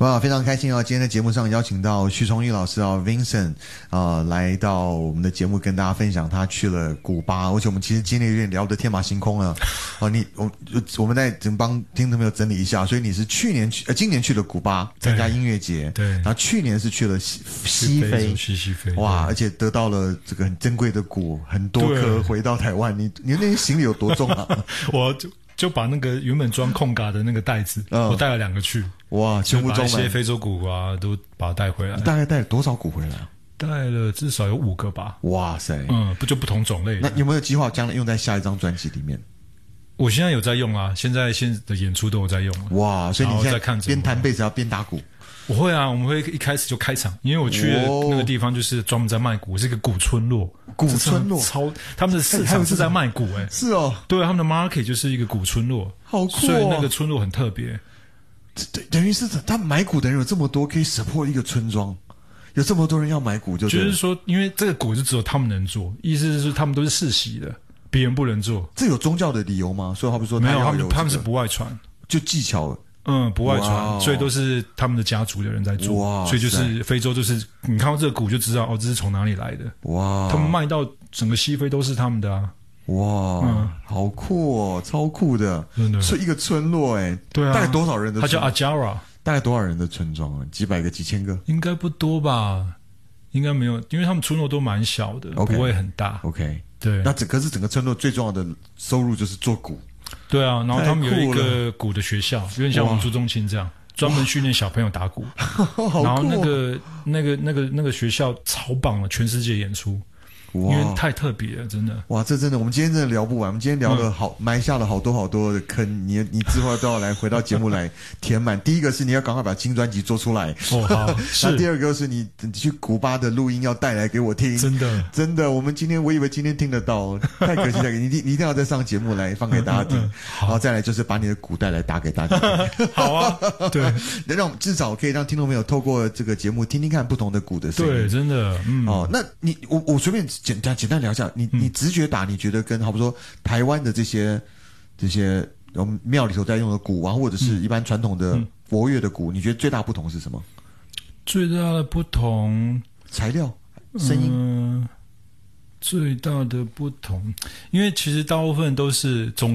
哇，非常开心今天的节目上邀请到徐崇义老师Vincent 来到我们的节目跟大家分享他去了古巴，而且我们其实今天有点聊得天马行空了。我们在帮听众朋友整理一下，所以你是今年去了古巴参加音乐节， 对， 然后去年是去了西非，哇，而且得到了这个很珍贵的鼓很多颗回到台湾，你那些行李有多重啊？ 我就把那个原本装控嘎的那个袋子，我带了2个去， 哇，全部装满， 把一些非洲鼓啊都把它带回来。 你大概带了多少鼓回来？ 带了至少有5个吧。 哇塞， 不同种类的。 那有没有计划将来用在下一张专辑里面？ 我现在有在用啊，现在的演出都有在用了。 哇，所以你现在边弹贝斯要边打鼓？ 我会啊，我们会一开始就开场，因为我去的那个地方就是专门在卖鼓，是一个鼓村落。 鼓村落， 他们的市场是在卖鼓是哦， 对，他们的 market 就是一个鼓村落， 好酷哦。 所以那个村落很特别。 等于是他买鼓的人有这么多，可以 support 一个村庄，有这么多人要买鼓，就是说，因为这个鼓就只有他们能做，意思是他们都是世袭的，别人不能做。 这有宗教的理由吗？所以他们说没有，他们是不外传， 就技巧。 不外传，所以都是他们的家族的人在做，所以就是非洲，就是你看到这个鼓就知道这是从哪里来的。哇，他们卖到整个西非都是他们的啊。 哇，好酷哦，超酷的，真的。所以一个村落，对啊，大概多少人的？ 它叫 Ajara， 大概多少人的村庄啊？几百个、几千个？ 应该不多吧？应该没有，因为他们村落都蛮小的，不会很大。 OK， 对。 那整个村落最重要的收入就是做鼓。对啊，然后他们有一个鼓的学校，有点像我们朱宗庆这样，专门训练小朋友打鼓。然后那个学校超棒了，全世界演出。因为太特别了，真的。哇， 这真的，我们今天真的聊不完。我们今天聊了埋下了好多的坑，你之后都要来回到节目来填满。第一个是你要赶快把新专辑做出来， 好。 那第二个是你去古巴的录音要带来给我听，真的。我以为今天听得到，太可惜了。你一定要再上节目来放给大家听。然后再来就是把你的鼓带来打给大家。 好啊，对， 让我们至少可以让听众朋友透过这个节目听听看不同的鼓的声音。 对，真的。 那我随便。简单聊一下，你直觉打，你觉得跟好比说台湾的这些我们庙里头在用的鼓啊，或者是一般传统的佛乐的鼓，你觉得最大不同是什么？ 最大的不同， 材料、声音。 最大的不同，因为其实大部分都是